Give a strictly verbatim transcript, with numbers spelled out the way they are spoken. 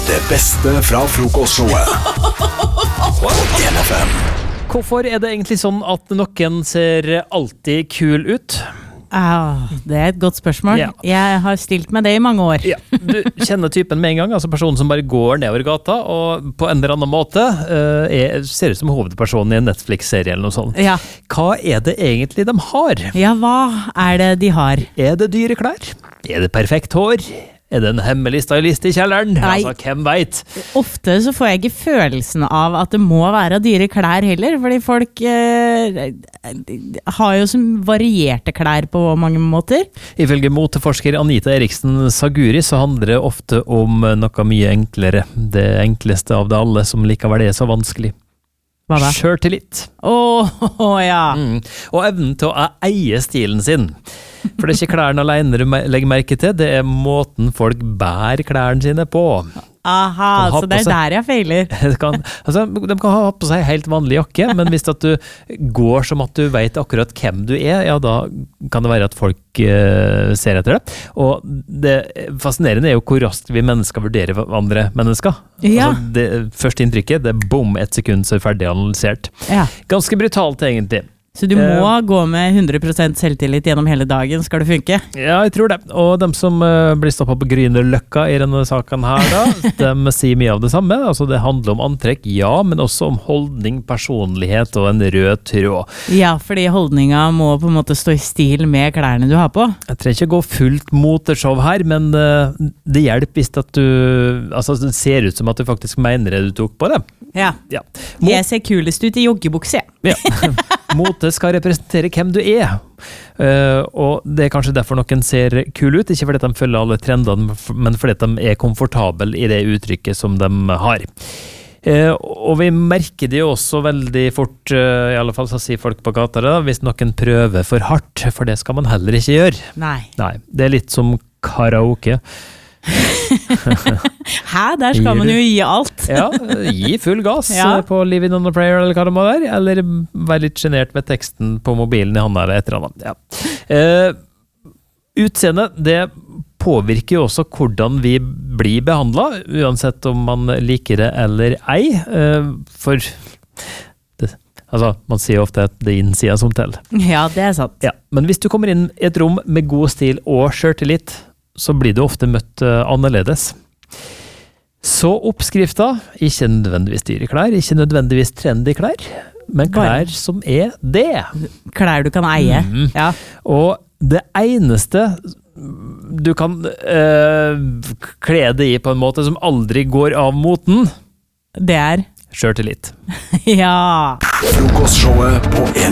Det beste fra frokostshowet på en F M. Hvorfor er det egentlig sånn at noen ser alltid kul ut? Ah, det er et godt spørsmål. Ja. Jeg har stilt med det i mange år. Ja, du kjenner typen med en gang, altså personen som bare går nedover gata, og på en eller annen måte uh, er, ser ut som hovedpersonen i en Netflix-serie eller noe sånt. Ja. Hva er det egentlig de har? Ja, hva er det de har? Er det dyre klær? Er det perfekt hår? Er det en hemmelig stylist i kjelleren? Nei. Altså, hvem vet? Ofte så får jeg ikke følelsen av at det må være dyre klær heller, fordi folk eh, har jo så varierte klær på mange måter. Ifølge moteforsker Anita Eriksen Saguri så handler det ofte om noe mye enklere. Det enkleste av det alle som likevel er så vanskelig. Hva da? Selvtillit. Åh, oh, ja. Mm. Og evnen til å eie stilen sin. For det er ikke klærne alene du legger merke til, det er måten folk bærer klærne sine på. Aha, så det er seg, der jeg feiler. kan, altså, de kan ha på seg helt vanlig jakke, men hvis at du går som at du vet akkurat hvem du er, ja da kan det være at folk uh, ser etter det. Og det fascinerende er jo hvor raskt vi mennesker vurderer andre mennesker. Ja. Altså, det første inntrykket, det er boom, ett sekund så er ferdig analysert. Ja. Ganske brutalt egentlig. Så du må uh, gå med hundre prosent selvtillit gjennom hele dagen, skal det funke? Ja, jeg tror det. Og de som uh, blir stoppet på Grünerløkka i denne saken her da, de sier mye av det samme. Altså det handler om antrekk, ja, men også om holdning, personlighet og en rød tråd. Ja, fordi holdninga må på en måte stå i stil med klærne du har på. Jeg trenger ikke gå fullt moteshow her, men uh, det hjelper hvis at du, altså det ser ut som at du faktisk mener det du tok på det. Ja. Ja. Mot- Jeg ser kulest ut i joggebukse. Ja. Mote skal representere hvem du er, uh, og det er kanskje derfor noen ser kul ut, ikke fordi de følger alle trendene, men fordi de er komfortable i det uttrykket som de har. Uh, og vi merker det jo også veldig fort, uh, i alle fall så sier folk på gata da, hvis noen prøver for hardt, for det skal man heller ikke gjøre. Nei. Nei, det er litt som karaoke. Hæ? Der skal man jo gi alt. Ja, gi full gass Ja. på Living on a Prayer eller hva det må være, eller være litt genert med teksten på mobilen i hånda eller et eller annet. Ja. Uh, utseende, det påvirker jo også hvordan vi blir behandlet, uansett om man liker det eller ei, uh, for det, altså, man sier ofte at det er innsida som teller. Ja, det er sant. Ja, men hvis du kommer inn i et rom med god stil og selvtillit, så blir du ofte møtt uh, annerledes. Så oppskrifta, ikke nødvendigvis dyre klær, ikke nødvendigvis trendy klær, men klær Bare. som er det. Klær du kan eie. Mhm. Ja. Og det eneste du kan uh, kle det i på en måte som aldri går av moten, Det er selvtillit. Ja. Frokostshowet på en